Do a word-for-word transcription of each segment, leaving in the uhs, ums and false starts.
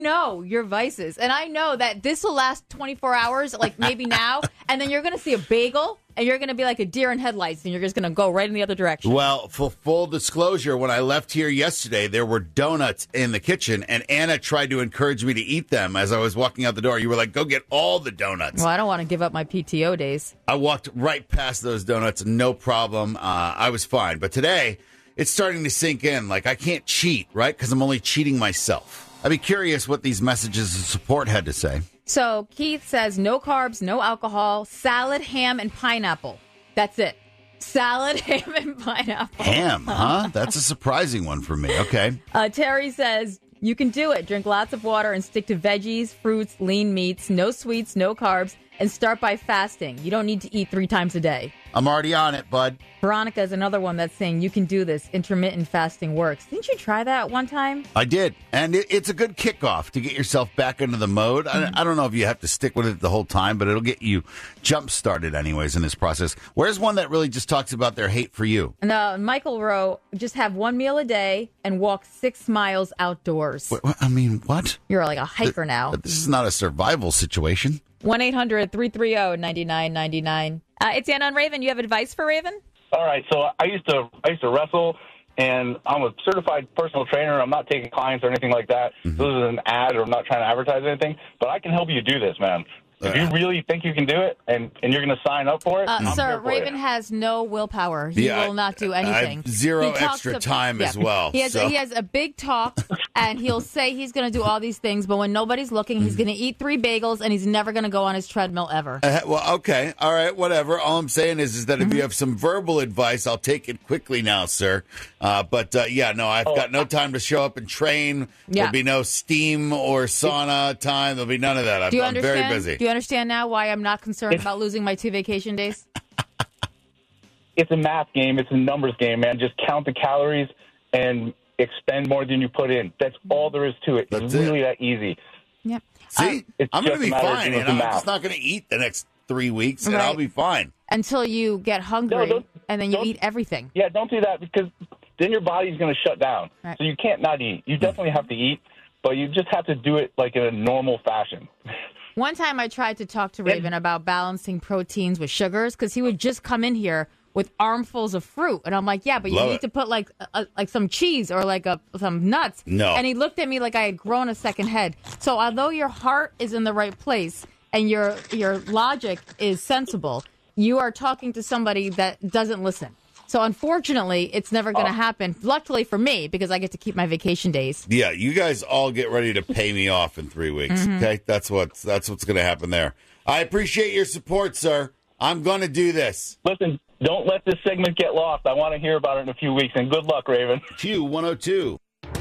know your vices. And I know that this will last twenty-four hours, like maybe now. And then you're going to see a bagel and you're going to be like a deer in headlights and you're just going to go right in the other direction. Well, for full disclosure, when I left here yesterday, there were donuts in the kitchen and Anna tried to encourage me to eat them as I was walking out the door. You were like, go get all the donuts. Well, I don't want to give up my P T O days. I walked right past those donuts, no problem. Uh, I was fine. But today, it's starting to sink in. Like, I can't cheat, right? Because I'm only cheating myself. I'd be curious what these messages of support had to say. So Keith says no carbs, no alcohol, salad, ham, and pineapple. That's it. Salad, ham, and pineapple. Ham, huh? That's a surprising one for me. Okay. Uh, Terry says you can do it. Drink lots of water and stick to veggies, fruits, lean meats, no sweets, no carbs, and start by fasting. You don't need to eat three times a day. I'm already on it, bud. Veronica is another one that's saying you can do this. Intermittent fasting works. Didn't you try that one time? I did. And it, it's a good kickoff to get yourself back into the mode. Mm-hmm. I, I don't know if you have to stick with it the whole time, but it'll get you jump-started anyways in this process. Where's one that really just talks about their hate for you? No, Michael Rowe, just have one meal a day and walk six miles outdoors. Wait, I mean, what? You're like a hiker now. This is not a survival situation. one eight hundred three three zero nine nine nine nine. Uh, it's Anna on Raven. You have advice for Raven? All right. So I used to I used to wrestle, and I'm a certified personal trainer. I'm not taking clients or anything like that. Mm-hmm. This is an ad, or I'm not trying to advertise anything. But I can help you do this, man. If you really think you can do it, and, and you're going to sign up for it, uh, sir, Raven you. has no willpower. He yeah, will not do anything. I have zero extra to, time yeah. as well. He has, so. a, he has a big talk, and he'll say he's going to do all these things, but when nobody's looking, he's going to eat three bagels, and he's never going to go on his treadmill ever. Uh, well, okay. All right, whatever. All I'm saying is, is that mm-hmm. if you have some verbal advice, I'll take it quickly now, sir. Uh, but, uh, yeah, no, I've oh. got no time to show up and train. Yeah. There'll be no steam or sauna time. There'll be none of that. I'm, do you I'm understand? very busy. Do you understand now why I'm not concerned about losing my two vacation days? It's a math game. It's a numbers game, man. Just count the calories and expend more than you put in. That's all there is to it. That's it's it. really that easy. Yeah. See, uh, I'm going to be fine, and I'm just not going to eat the next three weeks, and right. I'll be fine. Until you get hungry, no, and then you eat everything. Yeah, don't do that, because then your body's going to shut down. Right. So you can't not eat. You definitely have to eat, but you just have to do it like in a normal fashion. One time I tried to talk to Raven about balancing proteins with sugars, because he would just come in here with armfuls of fruit. And I'm like, yeah, but you Love need it. to put like a, like some cheese or like a, some nuts. No. And he looked at me like I had grown a second head. So although your heart is in the right place and your your logic is sensible, you are talking to somebody that doesn't listen. So unfortunately, it's never going to Oh. happen. Luckily for me, because I get to keep my vacation days. Yeah, you guys all get ready to pay me off in three weeks. Mm-hmm. Okay, that's what's that's what's going to happen there. I appreciate your support, sir. I'm going to do this. Listen, don't let this segment get lost. I want to hear about it in a few weeks, and good luck, Raven. Q one oh two.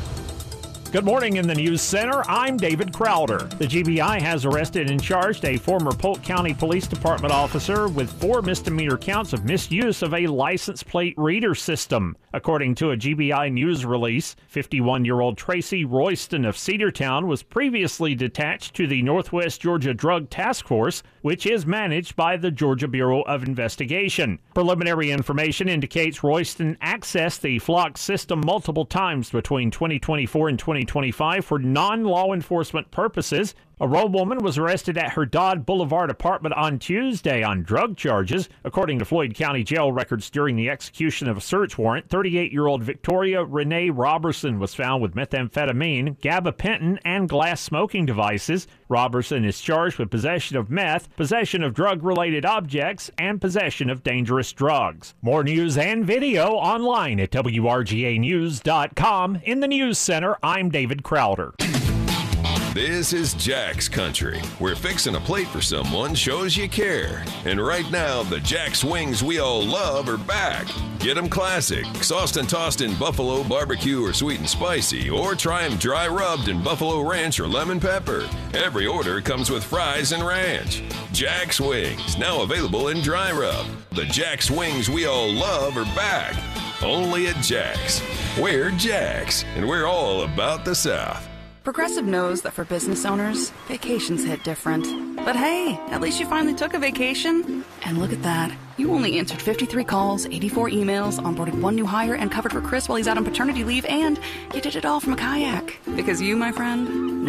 Good morning in the News Center. I'm David Crowder. The G B I has arrested and charged a former Polk County Police Department officer with four misdemeanor counts of misuse of a license plate reader system. According to a G B I news release, fifty-one-year-old Tracy Royston of Cedartown was previously detached to the Northwest Georgia Drug Task Force, which is managed by the Georgia Bureau of Investigation. Preliminary information indicates Royston accessed the Flock system multiple times between twenty twenty-four and twenty twenty-five for non-law enforcement purposes. A Rome woman was arrested at her Dodd Boulevard apartment on Tuesday on drug charges. According to Floyd County jail records during the execution of a search warrant, thirty-eight-year-old Victoria Renee Robertson was found with methamphetamine, gabapentin, and glass smoking devices. Robertson is charged with possession of meth, possession of drug-related objects, and possession of dangerous drugs. More news and video online at W R G A news dot com. In the News Center, I'm David Crowder. This is Jack's Country, where fixing a plate for someone shows you care. And right now, the Jack's wings we all love are back. Get them classic, sauced and tossed in buffalo, barbecue, or sweet and spicy, or try them dry rubbed in buffalo ranch or lemon pepper. Every order comes with fries and ranch. Jack's Wings, now available in dry rub. The Jack's wings we all love are back. Only at Jack's. We're Jack's, and we're all about the South. Progressive knows that for business owners, vacations hit different. But hey, at least you finally took a vacation. And look at that. You only answered fifty-three calls, eighty-four emails, onboarded one new hire, and covered for Chris while he's out on paternity leave, and you did it all from a kayak. Because you, my friend,